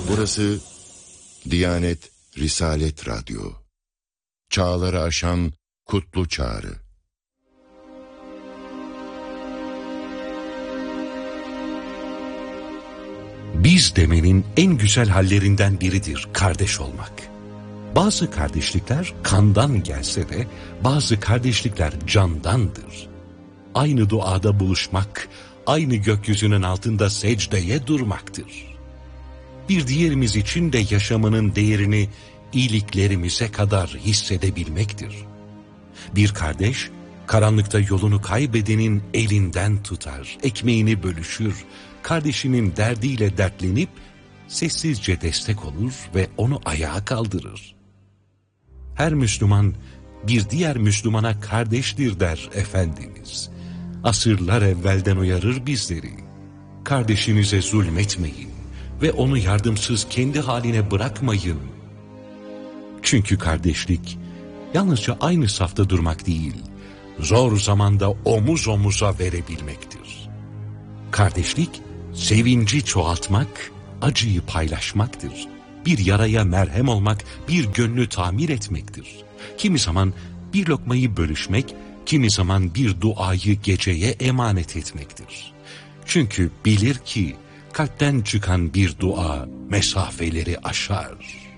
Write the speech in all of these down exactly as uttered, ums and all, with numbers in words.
Burası Diyanet Risalet Radyo. Çağları aşan kutlu çağrı. Biz demenin en güzel hallerinden biridir kardeş olmak. Bazı kardeşlikler kandan gelse de bazı kardeşlikler candandır. Aynı duada buluşmak, aynı gökyüzünün altında secdeye durmaktır. Bir diğerimiz için de yaşamının değerini iyiliklerimize kadar hissedebilmektir. Bir kardeş, karanlıkta yolunu kaybedenin elinden tutar, ekmeğini bölüşür, kardeşinin derdiyle dertlenip sessizce destek olur ve onu ayağa kaldırır. Her Müslüman bir diğer Müslümana kardeştir der Efendimiz. Asırlar evvelden uyarır bizleri. Kardeşinize zulmetmeyin ve onu yardımsız kendi haline bırakmayın. Çünkü kardeşlik yalnızca aynı safta durmak değil, zor zamanda omuz omuza verebilmektir. Kardeşlik, sevinci çoğaltmak, acıyı paylaşmaktır. Bir yaraya merhem olmak, bir gönlü tamir etmektir. Kimi zaman bir lokmayı bölüşmek, kimi zaman bir duayı geceye emanet etmektir. Çünkü bilir ki kalpten çıkan bir dua mesafeleri aşar.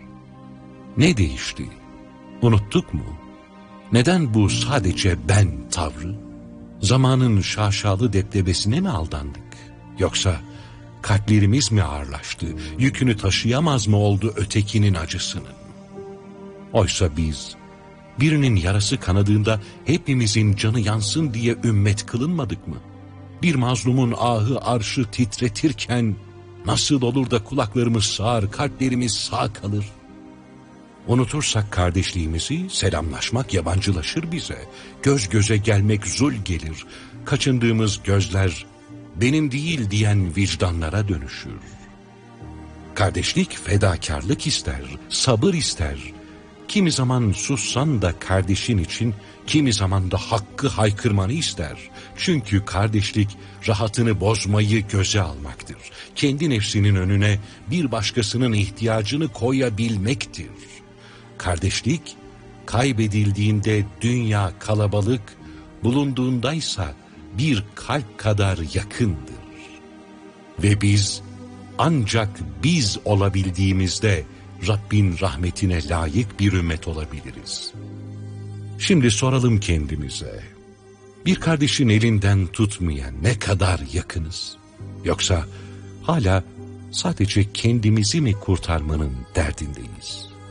Ne değişti? Unuttuk mu? Neden bu sadece ben tavrı? Zamanın şaşalı deptebesine mi aldandık? Yoksa kalplerimiz mi ağırlaştı? Yükünü taşıyamaz mı oldu ötekinin acısının? Oysa biz birinin yarası kanadığında hepimizin canı yansın diye ümmet kılınmadık mı? Bir mazlumun ahı arşı titretirken nasıl olur da kulaklarımız sağır, kalplerimiz sağ kalır? Unutursak kardeşliğimizi, selamlaşmak yabancılaşır bize. Göz göze gelmek zul gelir. Kaçındığımız gözler benim değil diyen vicdanlara dönüşür. Kardeşlik fedakarlık ister, sabır ister. Kimi zaman sussan da kardeşin için, kimi zaman da hakkı haykırmanı ister. Çünkü kardeşlik rahatını bozmayı göze almaktır. Kendi nefsinin önüne bir başkasının ihtiyacını koyabilmektir. Kardeşlik, kaybedildiğinde dünya kalabalık, bulunduğundaysa bir kalp kadar yakındır. Ve biz, ancak biz olabildiğimizde Rabbin rahmetine layık bir ümmet olabiliriz. Şimdi soralım kendimize, bir kardeşin elinden tutmayan ne kadar yakınız? Yoksa hala sadece kendimizi mi kurtarmanın derdindeyiz?